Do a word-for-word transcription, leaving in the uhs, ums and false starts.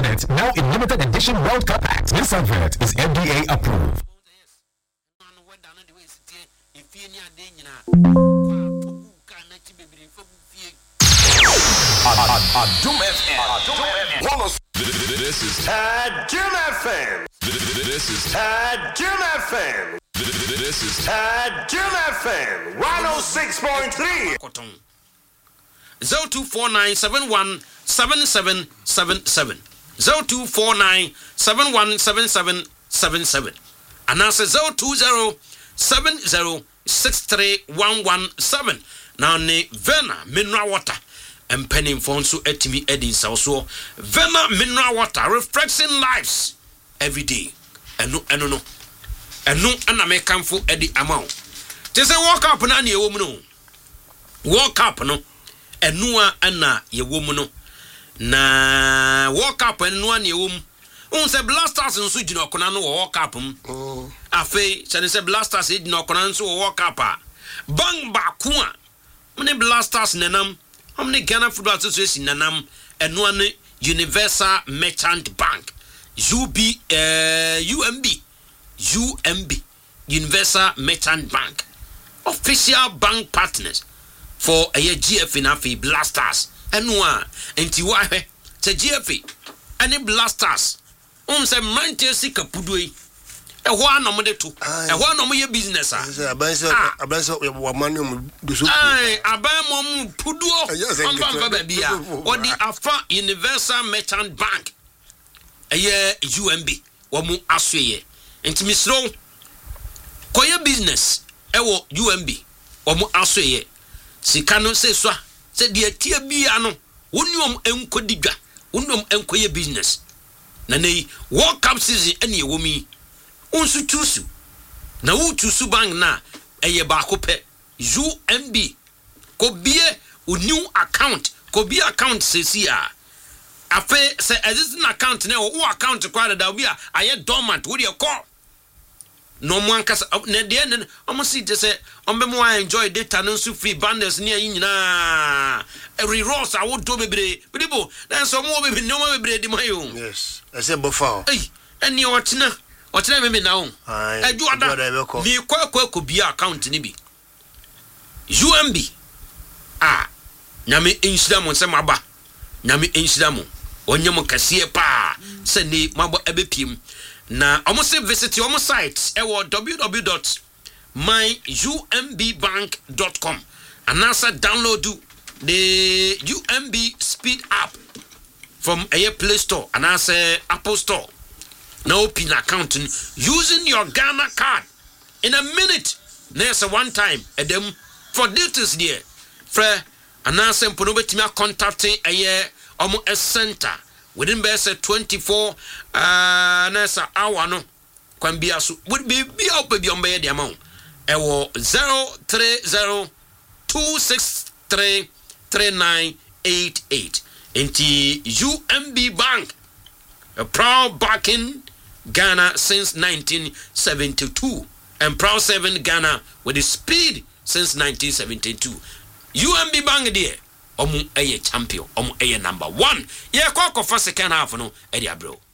Minute, now in limited edition World Cup packs. This advert is F D A approved. Adum F M. This is Adum F M. This is Adum F M. This is Adum F M. one oh six point three. zero two four nine seven one seven seven seven seven zero two four nine seven one seven seven seven seven and that's zero two zero seven zero six three one one seven. Now ne Vena mineral water and penny fonso etimi edin so Vena mineral water refreshing lives every day. And no and no and no and I make for Eddie amount. Just say walk up na ye woman walk up no enua ana ye woman no na walk up enua na ye woman. Un se blasters nso gina okona no walk up m. Oh. Afei se se blasters e gina okona nso walk up a. Bang ba ko a. Mne blasters nenam. Amne Ghana Football Association nenam enua ne Universal Merchant Bank. U B uh, U M B U M B Universal Merchant Bank. Official bank partners for a G F in Afi Blasters. Enua enti wa he te G F any Blasters. Um se Manchester kapudui. E ho anom de to. E ho anom ye business a. Abanso abanso wa manu mu dusu. Ai abamo mu puduo. On fa fa ba bia. Odi afa Universal Merchant Bank. Eye U M B wo mu asoye. Enti misro koye business e wo U M B wo mu asoye. Sika no se so se de atia bia no woniom enkodidwa woniom enkoye business na nei World Cup season ene wo mi unsu tusu na wo tusu bank na eye ba ko pe U M B ko bie o new account ko bie account sesi a afa se existing account na wo account kwa da bi a aye dormant wo de call no mo ankasa na de ne omo si je se ombe mo enjoy data no so free bundles ne ayi nyina every rose I would do bebre bibo na so mo bebre no mo bebre di mayo. Yes I say bofa eh eni otina otina me me na on eju ada mi kwa kwa ko bi account ni bi U M B ah nyame enhyira mo se maba nyame enhyira mo onye mo kase pa se ni mabo ebepiem na almost visit your site ewo w w w dot my u m b bank dot com and also download the U M B Speed app from a Play Store and also Apple Store. Now open account using your Ghana card in a minute. There's a one time and them for details there. Fair and also mpono contacting a year omo a center within best twenty-four uh nasa hour no kwan bia so would be be up be on the amount ewo zero three zero two six three three nine eight eight into U M B Bank, a proud backing Ghana since nineteen seventy-two and proud serving Ghana with the speed since nineteen seventy-two. U M B Bank there omu eye champion omu eye number one ye kwa kwa second half no e dia bro.